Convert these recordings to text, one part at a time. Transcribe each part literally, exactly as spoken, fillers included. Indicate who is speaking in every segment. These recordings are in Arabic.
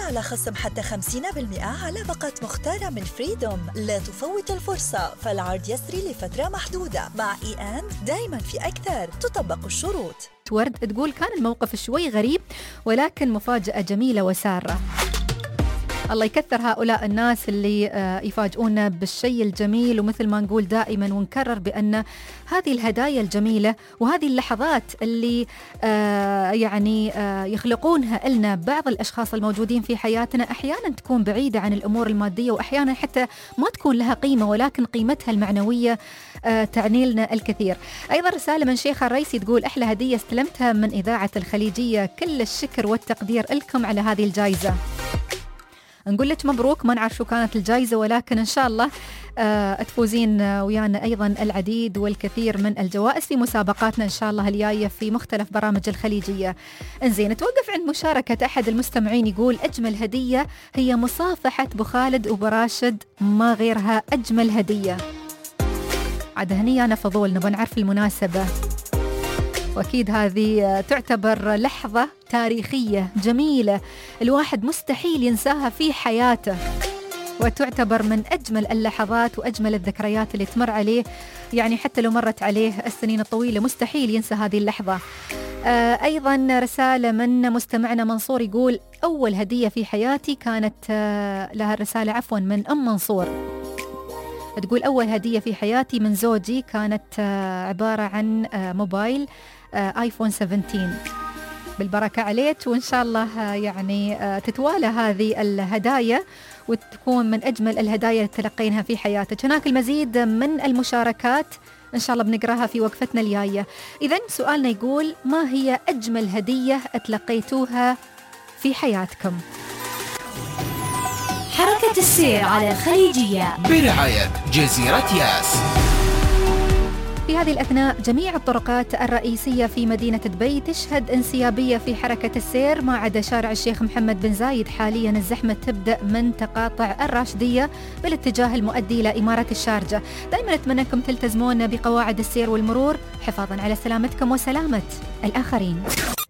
Speaker 1: على خصم حتى خمسين بالمئة على باقة مختارة من فريدوم. لا تفوت الفرصة، فالعرض يسري لفترة محدودة. مع إي أند دايما في أكثر، تطبق الشروط.
Speaker 2: ورد تقول كان الموقف شوي غريب ولكن مفاجأة جميلة وسارة. الله يكثر هؤلاء الناس اللي يفاجئونا بالشيء الجميل، ومثل ما نقول دائما ونكرر بأن هذه الهدايا الجميلة وهذه اللحظات اللي يعني يخلقونها لنا بعض الأشخاص الموجودين في حياتنا أحيانا تكون بعيدة عن الأمور المادية، وأحيانا حتى ما تكون لها قيمة، ولكن قيمتها المعنوية تعني لنا الكثير. أيضا رسالة من شيخة الرئيسي تقول أحلى هدية استلمتها من إذاعة الخليجية، كل الشكر والتقدير لكم على هذه الجائزة. نقول لك مبروك، ما نعرف شو كانت الجائزة، ولكن إن شاء الله آه تفوزين ويانا أيضا العديد والكثير من الجوائز في مسابقاتنا إن شاء الله الجاية في مختلف برامج الخليجية. انزين، توقف عند مشاركة أحد المستمعين يقول أجمل هدية هي مصافحة أبو خالد وبراشد، ما غيرها أجمل هدية. عاد هني أنا فضول نبغى نعرف المناسبة، وأكيد هذه تعتبر لحظة تاريخية جميلة الواحد مستحيل ينساها في حياته، وتعتبر من أجمل اللحظات وأجمل الذكريات اللي تمر عليه، يعني حتى لو مرت عليه السنين الطويلة مستحيل ينسى هذه اللحظة. آه أيضا رسالة من مستمعنا منصور يقول أول هدية في حياتي كانت آه لها الرسالة عفوا من أم منصور، تقول أول هدية في حياتي من زوجي كانت آه عبارة عن آه موبايل آه آيفون سبعتاشر. بالبركة عليك، وإن شاء الله آه يعني آه تتوالى هذه الهدايا وتكون من أجمل الهدايا اللي تلقينها في حياتك. هناك المزيد من المشاركات إن شاء الله بنقراها في وقفتنا الجاية. إذن سؤالنا يقول ما هي أجمل هدية تلقيتوها في حياتكم؟
Speaker 3: حركة السير على الخليجية برعاية جزيرة ياس.
Speaker 2: في هذه الأثناء جميع الطرقات الرئيسية في مدينة دبي تشهد انسيابية في حركة السير، ما عدا شارع الشيخ محمد بن زايد. حاليا الزحمة تبدأ من تقاطع الراشدية بالاتجاه المؤدي إلى إمارة الشارجة. دائما أتمنى أنكم تلتزمون بقواعد السير والمرور حفاظا على سلامتكم وسلامة الآخرين.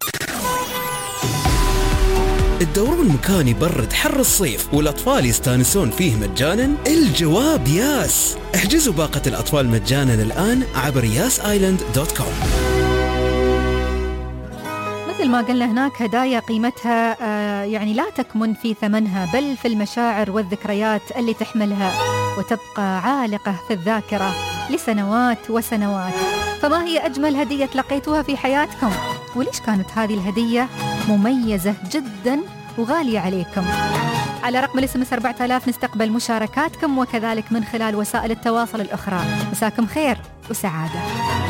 Speaker 4: الدورون مكان يبرد حر الصيف والأطفال يستانسون فيه مجانا؟ الجواب ياس. احجزوا باقة الأطفال مجانا الآن عبر ياس آيلاند دوت كوم.
Speaker 2: مثل ما قلنا هناك هدايا قيمتها آه يعني لا تكمن في ثمنها، بل في المشاعر والذكريات اللي تحملها وتبقى عالقة في الذاكرة لسنوات وسنوات. فما هي أجمل هدية تلقيتوها في حياتكم؟ وليش كانت هذه الهدية مميزة جدا وغالية عليكم؟ على رقم الاس ام اس أربعة آلاف نستقبل مشاركاتكم، وكذلك من خلال وسائل التواصل الأخرى. مساكم خير وسعادة.